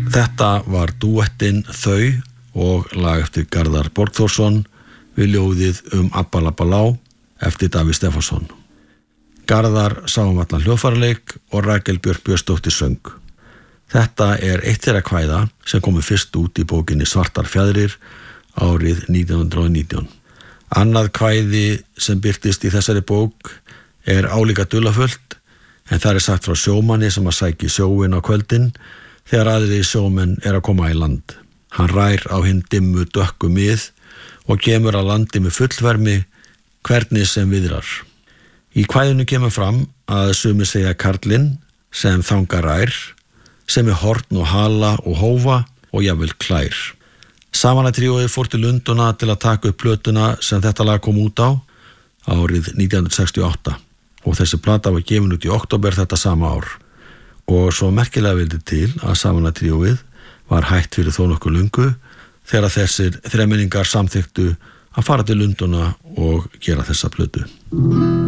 Þetta var dúettinn Þau og lag eftir Garðar Borgþórsson við ljóðið Abba labba lá eftir Davíð Stefánsson. Garðar sá allan hljóðfæraleik og Rakel Björk Björnsdóttir söng. Þetta eitt þeirra kvæða sem komu fyrst út í bókinni Svartar fjæðrir árið 1919. Annað kvæði sem birtist í þessari bók álíka dularfullt, en það sagt frá sjómanni sem að sæki sjóinn á kvöldin þegar aðrir sjómenn að koma í land. Hann rær á hinn dimmu dökku mið og kemur að landi með fullvermi hvernig sem viðrar. Í kvæðinu kemur fram að sumir segja karlinn sem þangað rær, sem horn og hala og hófa og jafnvel klær. Samanatríóið fór til Lundúna til að taka upp plötuna sem þetta lag kom út á árið 1968 og þessi plata var gefin út í október þetta sama ár. Og svo merkilega vildi til að Samanatríóið var hætt fyrir þó nokkuð löngu þegar þessir þremenningar samþykktu að fara til Lundúna og gera þessa plötu.